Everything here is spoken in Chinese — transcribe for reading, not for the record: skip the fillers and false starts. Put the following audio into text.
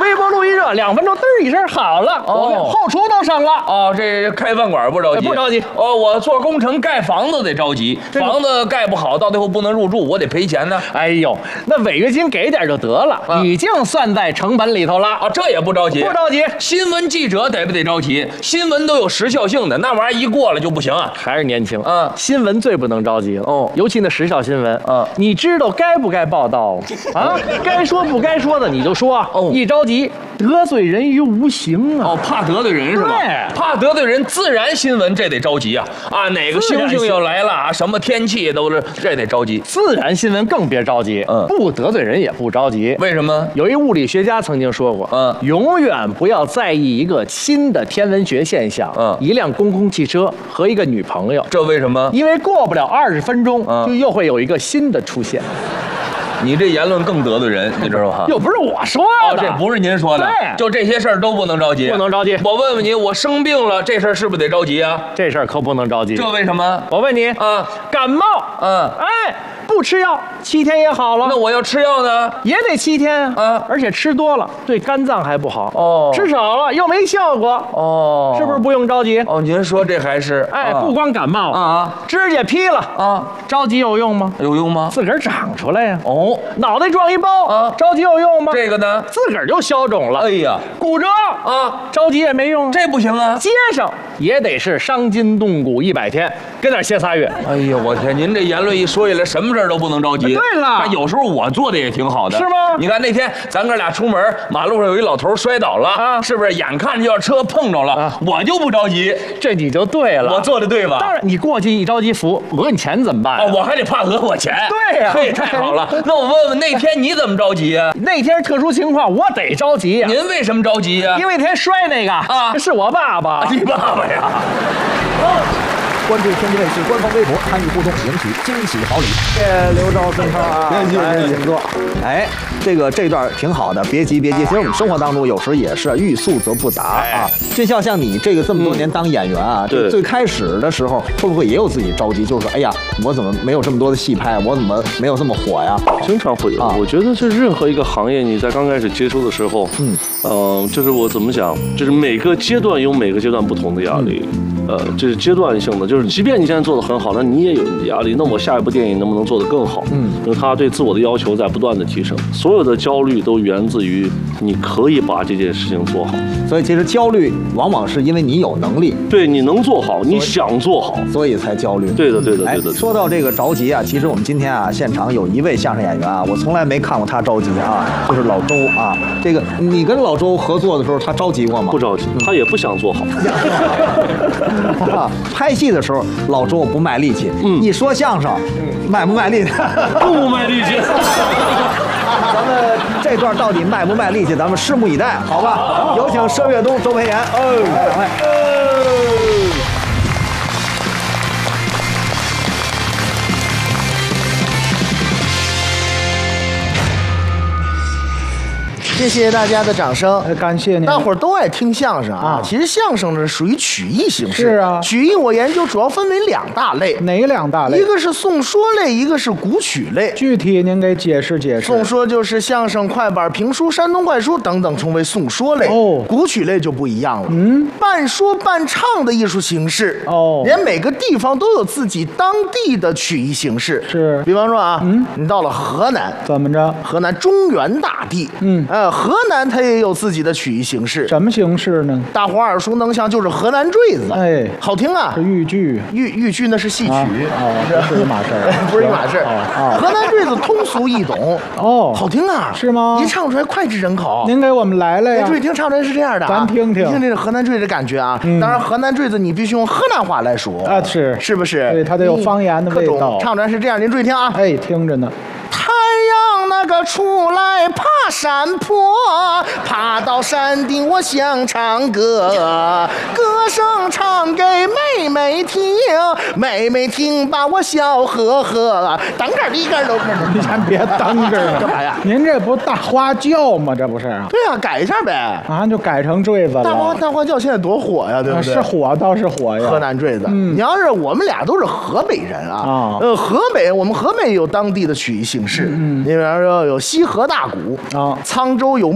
微波炉一热，2分钟嘚儿一声好了，我后厨都省了。 哦，这开饭馆不着急， 不着急。 哦，我做工程盖房子得着急，房子盖不好，到最后不能入住，我得赔钱呢。 哎呦，那违约金给点就得了，已经算在成本里头了。 啊，这也不着急， 不着急。 新闻记者得不得着急？新闻都有时效性的，那玩意儿一过了就不行啊。 还是年轻， 新闻最不能着急了。 哦， 尤其那时效新闻，你知道该不该报道啊？该说不该说的你就说。哦，一着急得罪人于无形啊。 哦，怕得罪人是吧？ 对， 怕得罪人，自然新闻这得着急啊！啊，哪个星星要来了啊？什么天气都是，这得着急。 自然新闻更别着急，不得罪人也不着急。 为什么？ 有一物理学家曾经说过，永远不要在意一个新的天文学现象，一辆公共汽车和一个女朋友。 这为什么？ 因为过不了20分钟，就又会有一个新的出现。 你这言论更得罪人，你知道吗？ 又不是我说的， 这不是您说的。 对， 就这些事儿都不能着急， 不能着急。 我问问你，我生病了，这事儿是不是得着急啊？ 这事儿可不能着急。 这为什么？ 我问你，感冒，不吃药7天也好了。 那我要吃药呢， 也得7天啊。而且吃多了对肝脏还不好。 哦， 吃少了又没效果。 哦， 是不是不用着急？ 哦，您说这还是不光感冒指甲劈了着急有用吗？ 有用吗？ 自个儿长出来呀。 哦， 脑袋撞一包着急有用吗？ 这个呢， 自个儿就消肿了。 哎呀， 骨折着急也没用， 这不行啊。 接上也得是伤筋动骨100天，跟那歇仨月。 哎呀，我天，您这言论一说起来，什么事儿都不能着急。 对了， 有时候我做的也挺好的， 是吗？ 你看那天咱哥俩出门，马路上有一老头摔倒了，是不是？眼看就要车碰着了，我就不着急， 这你就对了。 我做的对吧？ 当然，你过去一着急扶讹你钱怎么办？ 我还得怕讹我钱。 对呀， 嘿，太好了。那我问问，那天你怎么着急呀？ 那天特殊情况，我得着急呀。 您为什么着急呀？ 因为那天摔那个是我爸爸。 你爸爸呀？ 关注天津卫视官方微博，参与互动，赢取惊喜好礼。 谢谢刘钊孙超啊， 请坐。哎，这段挺好的，别急别急。其实我们生活当中有时也是欲速则不达啊。就像你这么多年当演员啊，最开始的时候会不会也有自己着急？就是说，哎呀，我怎么没有这么多的戏拍？我怎么没有这么火呀？ 经常会有。我觉得这任何一个行业，你在刚开始接触的时候，就是我怎么讲，就是每个阶段有每个阶段不同的压力。这是阶段性的，就是即便你现在做得很好，那你也有你的压力。那我下一部电影能不能做得更好？因为他对自我的要求在不断的提升，所有的焦虑都源自于你可以把这件事情做好。 所以其实焦虑往往是因为你有能力， 对，你能做好，你想做好， 所以才焦虑。 对的。 说到这个着急啊，其实我们今天现场有一位相声演员我从来没看过他着急就是老周啊。这个你跟老周合作的时候，他着急过吗？ 不着急，他也不想做好。 拍戏的时候，老周不卖力气。一说相声，卖不卖力气？ 不卖力气。 咱们这段到底卖不卖力气？咱们拭目以待，好吧？有请佘岳东、周培炎。 谢谢大家的掌声， 感谢您。 大伙儿都爱听相声其实相声呢属于曲艺形式。 是啊， 曲艺我研究主要分为2大类。 哪2大类？ 一个是颂说类，一个是古曲类。 具体您给解释解释。 颂说就是相声、快板、评书、山东快书等等，称为颂说类。古曲类就不一样了。半说半唱的艺术形式。连每个地方都有自己当地的曲艺形式。 是， 比方说你到了河南， 怎么着？ 河南中原大地。河南它也有自己的曲艺形式。 什么形式呢？ 大伙耳熟能详，就是河南坠子。好听啊！ 是豫剧， 豫剧那是戏曲。 不是一码事儿， 不是一码事儿。河南坠子通俗易懂。好听啊！ 是吗？ 一唱出来脍炙人口。 您给我们来呀！ 注意听，唱出来是这样的咱听听。 你听这个河南坠子感觉啊！当然，河南坠子你必须用河南话来说是不是？ 对，它得有方言的味道。 唱出来是这样，您注意听啊！ 听着呢。 太阳那个出来爬山坡，爬到山顶我想唱歌，歌声唱给妹妹听，妹妹听把我笑呵呵。等个一根都， 你先别等着了， 干嘛呀？ 您这不大花轿吗？这不是？ 对啊，改一下呗。 就改成坠子了。 大花轿现在多火呀，对不对？ 是火，倒是火呀。 河南坠子，你要是我们俩都是河北人我们河北有当地的曲艺形式。你比方说有西河大鼓，沧州有